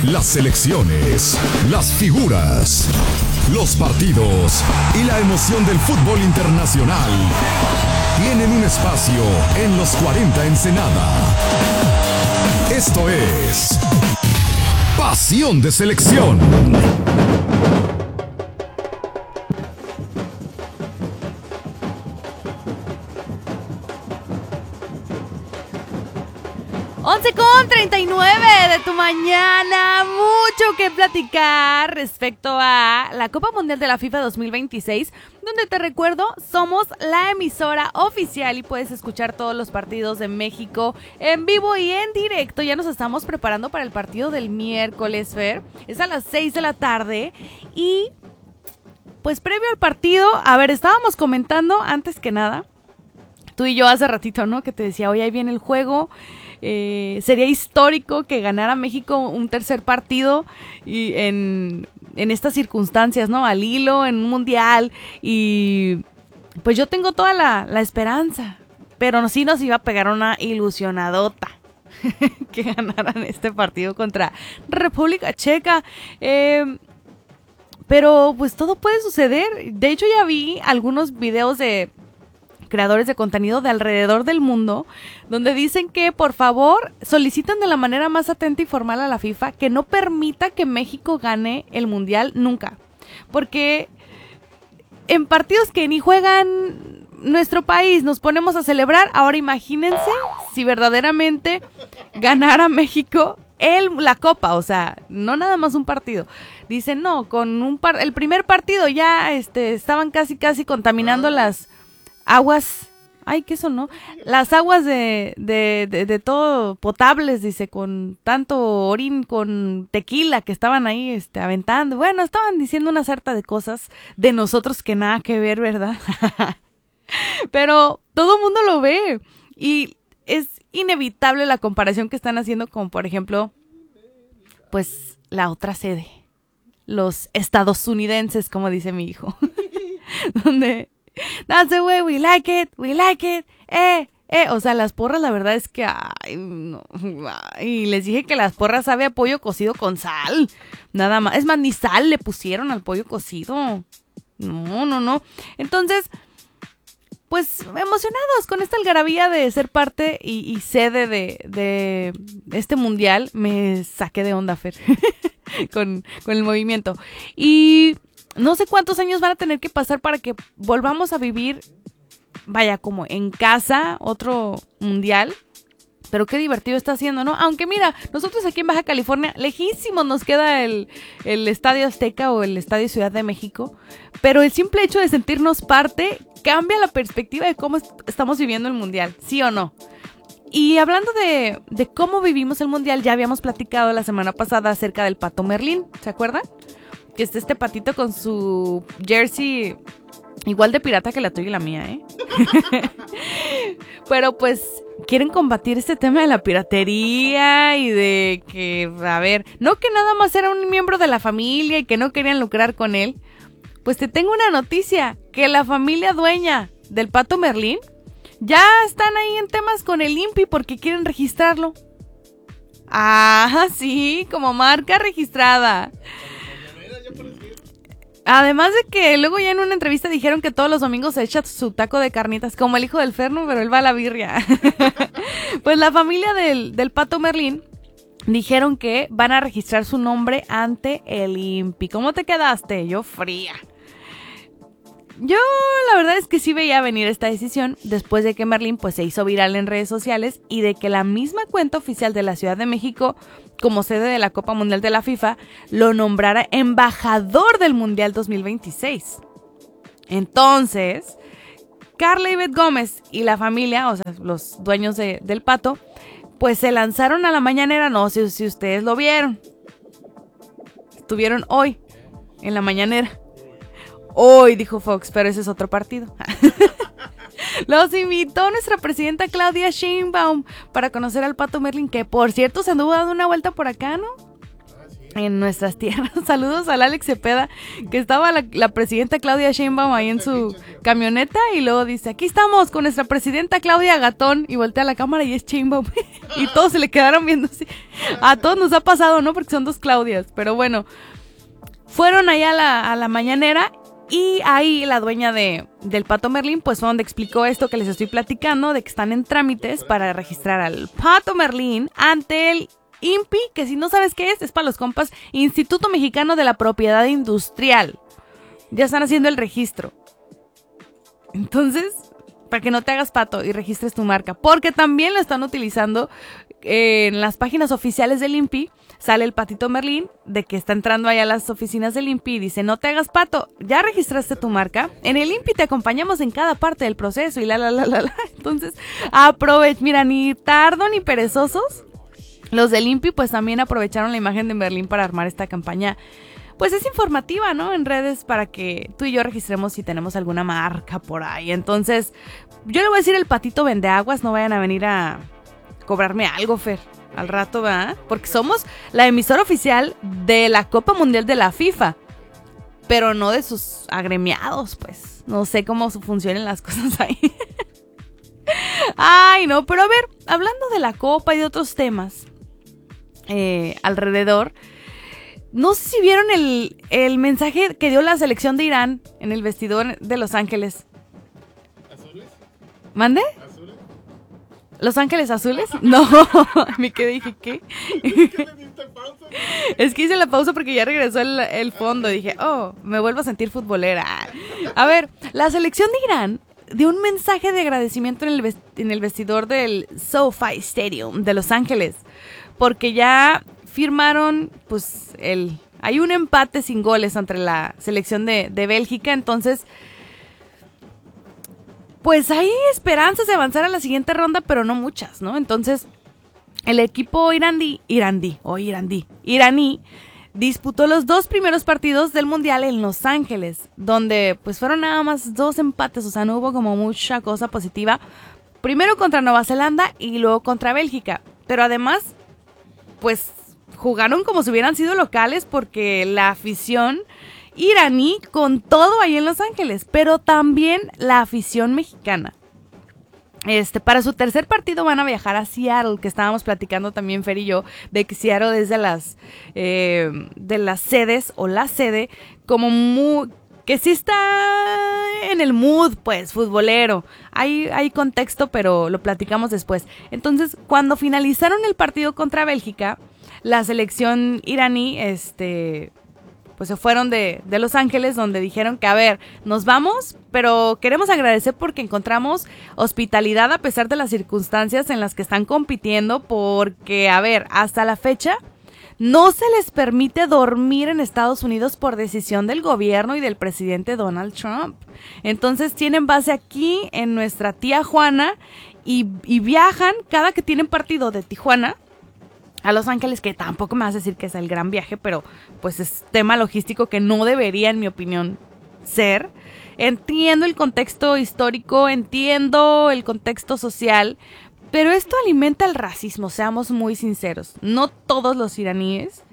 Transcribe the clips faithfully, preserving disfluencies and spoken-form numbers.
Las selecciones, las figuras, los partidos y la emoción del fútbol internacional tienen un espacio en los cuarenta Ensenada. Esto es Pasión de Selección. once con treinta y nueve de tu mañana, mucho que platicar respecto a la Copa Mundial de la FIFA dos mil veintiséis, donde te recuerdo, somos la emisora oficial y puedes escuchar todos los partidos de México en vivo y en directo. Ya nos estamos preparando para el partido del miércoles, Fer, es a las seis de la tarde y pues previo al partido, a ver, estábamos comentando antes que nada, tú y yo hace ratito, ¿no? Que te decía, oye, ahí viene el juego. Eh, sería histórico que ganara México un tercer partido y en, en estas circunstancias, ¿no? Al hilo, en un mundial. Y pues yo tengo toda la, la esperanza. Pero sí nos iba a pegar una ilusionadota que ganaran este partido contra República Checa. Eh, pero pues todo puede suceder. De hecho ya vi algunos videos de creadores de contenido de alrededor del mundo, donde dicen que por favor solicitan de la manera más atenta y formal a la FIFA que no permita que México gane el mundial nunca, porque en partidos que ni juegan nuestro país nos ponemos a celebrar. Ahora imagínense si verdaderamente ganara México el, la Copa, o sea, no nada más un partido. Dicen no, con un par, el primer partido ya este, estaban casi casi contaminando las aguas, ay, ¿qué eso no? Las aguas de, de, de, de todo potables, dice, con tanto orín, con tequila que estaban ahí este, aventando. Bueno, estaban diciendo una sarta de cosas de nosotros que nada que ver, ¿verdad? Pero todo el mundo lo ve y es inevitable la comparación que están haciendo con, por ejemplo, pues la otra sede, los estadounidenses, como dice mi hijo, donde that's the way we like it, we like it, eh, eh, o sea, las porras la verdad es que, ay, no, y les dije que las porras sabe a pollo cocido con sal, nada más, es más, ni sal le pusieron al pollo cocido, no, no, no, entonces, pues, emocionados con esta algarabía de ser parte y, y sede de, de este mundial, me saqué de onda, Fer, con, con el movimiento, y no sé cuántos años van a tener que pasar para que volvamos a vivir, vaya, como en casa, otro mundial. Pero qué divertido está haciendo, ¿no? Aunque mira, nosotros aquí en Baja California, lejísimos nos queda el, el Estadio Azteca o el Estadio Ciudad de México. Pero el simple hecho de sentirnos parte cambia la perspectiva de cómo est- estamos viviendo el mundial, ¿sí o no? Y hablando de, de cómo vivimos el mundial, ya habíamos platicado la semana pasada acerca del Pato Merlín, ¿se acuerdan? Que está este patito con su jersey igual de pirata que la tuya y la mía, ¿eh? Pero pues quieren combatir este tema de la piratería y de que, a ver, no que nada más era un miembro de la familia y que no querían lucrar con él. Pues te tengo una noticia, que la familia dueña del Pato Merlín ya están ahí en temas con el I N P I porque quieren registrarlo. Ah, sí, como marca registrada. Además de que luego ya en una entrevista dijeron que todos los domingos se echa su taco de carnitas, como el hijo del Ferno, pero él va a la birria. Pues la familia del, del Pato Merlín dijeron que van a registrar su nombre ante el I N P I. ¿Cómo te quedaste? Yo fría. Yo la verdad es que sí veía venir esta decisión después de que Merlín pues se hizo viral en redes sociales y de que la misma cuenta oficial de la Ciudad de México como sede de la Copa Mundial de la FIFA lo nombrara embajador del Mundial dos mil veintiséis. Entonces, Carla Ivette Gómez y la familia, o sea, los dueños de, del Pato, pues se lanzaron a la mañanera, no sé si ustedes lo vieron. Estuvieron hoy en la mañanera. Hoy, dijo Fox, pero ese es otro partido. Los invitó nuestra presidenta Claudia Sheinbaum para conocer al Pato Merlín, que por cierto se anduvo dando una vuelta por acá, ¿no? en nuestras tierras. Saludos al Alex Cepeda, que estaba la, la presidenta Claudia Sheinbaum ahí en su camioneta y luego dice, aquí estamos con nuestra presidenta Claudia Gatón, y voltea a la cámara y es Sheinbaum y todos se le quedaron viendo así. A todos nos ha pasado, ¿no? Porque son dos Claudias, pero bueno, fueron allá a la, a la mañanera y ahí la dueña de, del Pato Merlín pues fue donde explicó esto que les estoy platicando, de que están en trámites para registrar al Pato Merlín ante el I N P I, que si no sabes qué es, es para los compas, Instituto Mexicano de la Propiedad Industrial. Ya están haciendo el registro. Entonces, para que no te hagas pato y registres tu marca, porque también lo están utilizando eh, en las páginas oficiales del I N P I, sale el Patito Merlín, de que está entrando allá a las oficinas del I N P I y dice, no te hagas pato, ya registraste tu marca, en el I N P I te acompañamos en cada parte del proceso y la, la, la, la, la. Entonces, aprovech, mira, ni tardo ni perezosos. Los del I N P I pues también aprovecharon la imagen de Merlín para armar esta campaña. Pues es informativa, ¿no? En redes para que tú y yo registremos si tenemos alguna marca por ahí. Entonces, yo le voy a decir el Patito Vendeaguas, no vayan a venir a cobrarme algo, Fer, al rato, ¿verdad? Porque somos la emisora oficial de la Copa Mundial de la FIFA, pero no de sus agremiados, pues. No sé cómo funcionan las cosas ahí. Ay, no, pero a ver, hablando de la Copa y de otros temas eh, alrededor, no sé si vieron el, el mensaje que dio la selección de Irán en el vestidor de Los Ángeles. ¿Azules? ¿Mande? ¿Azules? ¿Los Ángeles Azules? No, me quedé, dije, ¿qué? ¿Es que le diste pausa? Es que hice la pausa porque ya regresó el, el fondo. Dije, oh, me vuelvo a sentir futbolera. A ver, la selección de Irán dio un mensaje de agradecimiento en el, vest- en el vestidor del SoFi Stadium de Los Ángeles, porque ya firmaron, pues, el hay un empate sin goles entre la selección de, de Bélgica, entonces, pues hay esperanzas de avanzar a la siguiente ronda, pero no muchas, ¿no? Entonces, el equipo iraní, iraní, o iraní, iraní, disputó los dos primeros partidos del Mundial en Los Ángeles, donde pues fueron nada más dos empates, o sea, no hubo como mucha cosa positiva. Primero contra Nueva Zelanda y luego contra Bélgica, pero además, pues jugaron como si hubieran sido locales porque la afición iraní con todo ahí en Los Ángeles, pero también la afición mexicana. Este, para su tercer partido van a viajar a Seattle, que estábamos platicando también Fer y yo, de que Seattle es de las, eh, de las sedes, o la sede, como muy, que sí está en el mood, pues, futbolero. Hay, hay contexto, pero lo platicamos después. Entonces, cuando finalizaron el partido contra Bélgica, la selección iraní, este... pues se fueron de, de Los Ángeles, donde dijeron que, a ver, nos vamos, pero queremos agradecer porque encontramos hospitalidad a pesar de las circunstancias en las que están compitiendo, porque, a ver, hasta la fecha no se les permite dormir en Estados Unidos por decisión del gobierno y del presidente Donald Trump. Entonces tienen base aquí en nuestra tía Juana y, y viajan cada que tienen partido de Tijuana a Los Ángeles, que tampoco me vas a decir que es el gran viaje, pero pues es tema logístico que no debería, en mi opinión, ser. Entiendo el contexto histórico, entiendo el contexto social, pero esto alimenta el racismo, seamos muy sinceros. No todos los iraníes,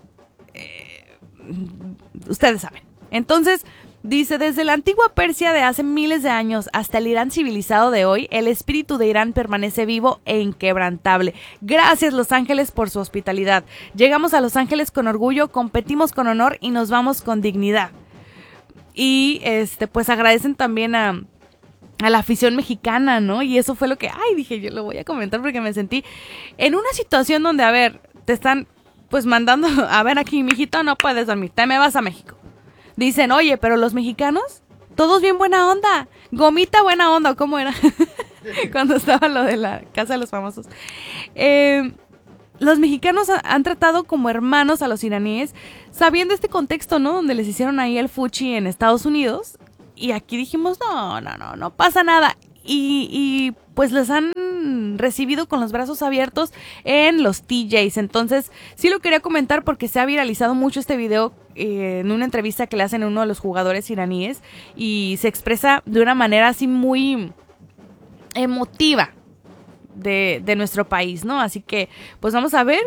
eh, ustedes saben. Entonces, dice, desde la antigua Persia de hace miles de años hasta el Irán civilizado de hoy, el espíritu de Irán permanece vivo e inquebrantable. Gracias, Los Ángeles, por su hospitalidad. Llegamos a Los Ángeles con orgullo, competimos con honor y nos vamos con dignidad. Y este, pues agradecen también a, a la afición mexicana, ¿no? Y eso fue lo que, ay, dije, yo lo voy a comentar porque me sentí en una situación donde, a ver, te están pues mandando, a ver, aquí, mijito, no puedes dormir, te me vas a México. Dicen, oye, pero los mexicanos, todos bien buena onda. Gomita buena onda, ¿cómo era? Cuando estaba lo de la Casa de los Famosos. Eh, los mexicanos ha, han tratado como hermanos a los iraníes, sabiendo este contexto, ¿no? Donde les hicieron ahí el fuchi en Estados Unidos. Y aquí dijimos, no, no, no, no pasa nada. Y, y pues les han recibido con los brazos abiertos en los T Js. Entonces, sí lo quería comentar porque se ha viralizado mucho este video eh, en una entrevista que le hacen a uno de los jugadores iraníes y se expresa de una manera así muy emotiva de, de nuestro país, ¿no? Así que, pues vamos a ver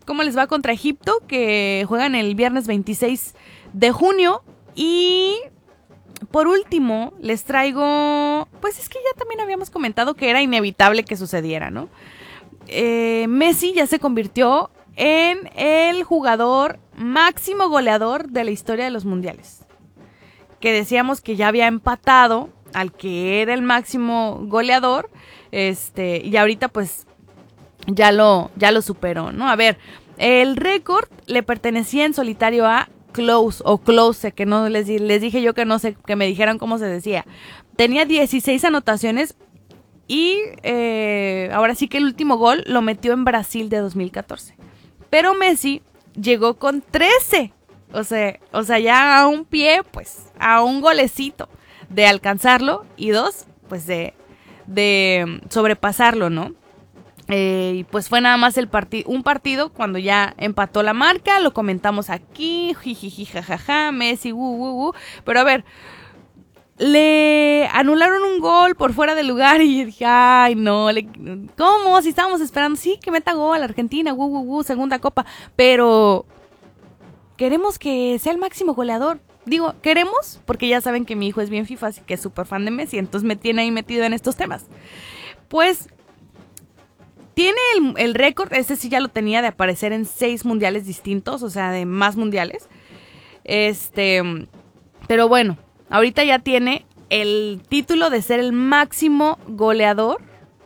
cómo les va contra Egipto, que juegan el viernes veintiséis de junio. Y por último, les traigo, pues es que ya también habíamos comentado que era inevitable que sucediera, ¿no? Eh, Messi ya se convirtió en el jugador máximo goleador de la historia de los mundiales. Que decíamos que ya había empatado al que era el máximo goleador, este, y ahorita pues ya lo, ya lo superó, ¿no? A ver, el récord le pertenecía en solitario a Klose o Klose, que no les, les dije yo que no sé, que me dijeran cómo se decía. Tenía dieciséis anotaciones y eh, ahora sí que el último gol lo metió en Brasil de dos mil catorce. Pero Messi llegó con trece, o sea, o sea ya a un pie, pues, a un golecito de alcanzarlo y dos, pues de, de sobrepasarlo, ¿no? Eh, y pues fue nada más el parti- un partido cuando ya empató la marca, lo comentamos aquí, jijiji, jajaja, Messi, wu, wu, wu. Pero a ver, le anularon un gol por fuera de lugar y dije, ay no, le, ¿cómo? Si estábamos esperando, sí, que meta gol Argentina, wu, wu, wu, segunda copa, pero queremos que sea el máximo goleador. Digo, queremos, porque ya saben que mi hijo es bien FIFA, así que es súper fan de Messi, entonces me tiene ahí metido en estos temas. Pues tiene el, el récord, ese sí ya lo tenía, de aparecer en seis mundiales distintos, o sea, de más mundiales. Este, pero bueno, ahorita ya tiene el título de ser el máximo goleador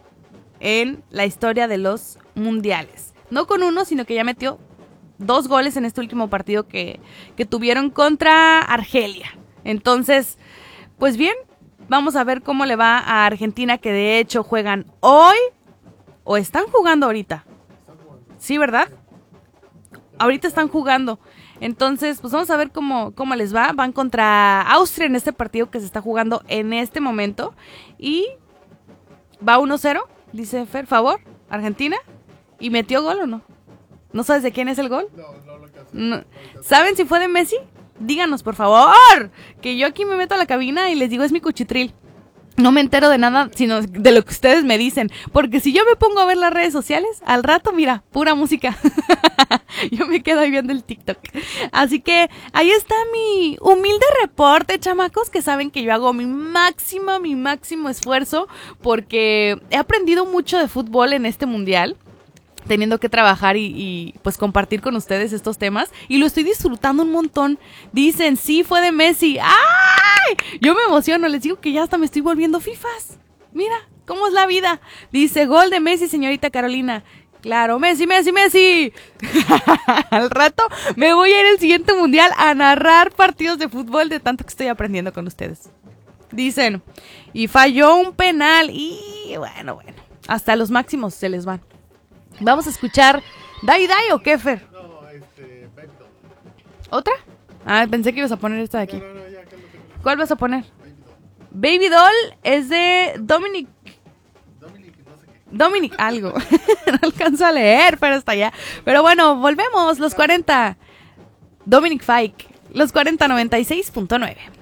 en la historia de los mundiales. No con uno, sino que ya metió dos goles en este último partido que, que tuvieron contra Argelia. Entonces, pues bien, vamos a ver cómo le va a Argentina, que de hecho juegan hoy. ¿O están jugando ahorita? Sí, ¿verdad? Ahorita están jugando. Entonces, pues vamos a ver cómo, cómo les va. Van contra Austria en este partido que se está jugando en este momento. Y va uno cero, dice Fer, favor, Argentina. ¿Y metió gol o no? ¿No sabes de quién es el gol? No, no lo alcancé. No. ¿Saben si fue de Messi? Díganos, por favor. Que yo aquí me meto a la cabina y les digo, es mi cuchitril. No me entero de nada, sino de lo que ustedes me dicen. Porque si yo me pongo a ver las redes sociales, al rato, mira, pura música. Yo me quedo ahí viendo el TikTok. Así que ahí está mi humilde reporte, chamacos, que saben que yo hago mi máximo, mi máximo esfuerzo, porque he aprendido mucho de fútbol en este mundial, teniendo que trabajar y, y pues compartir con ustedes estos temas, y lo estoy disfrutando un montón. Dicen, sí, fue de Messi. ¡Ay! Yo me emociono, les digo que ya hasta me estoy volviendo fifas. Mira, cómo es la vida. Dice, gol de Messi, señorita Carolina. Claro, Messi, Messi, Messi. Al rato me voy a ir al siguiente mundial a narrar partidos de fútbol de tanto que estoy aprendiendo con ustedes. Dicen, y falló un penal, y bueno, bueno, hasta los máximos se les van. Vamos a escuchar Dai Dai o qué, Fer. No, este, Baby Doll. ¿Otra? Ah, pensé que ibas a poner esta de aquí. No, no, no, ya, acá lo tengo. ¿Cuál vas a poner? Baby Baby Doll. Doll es de Dominic. Dominic, no sé qué. Dominic algo. No alcanzo a leer, pero está allá. Pero bueno, volvemos, los cuarenta. Dominic Fike, los cuarenta noventa y seis punto nueve.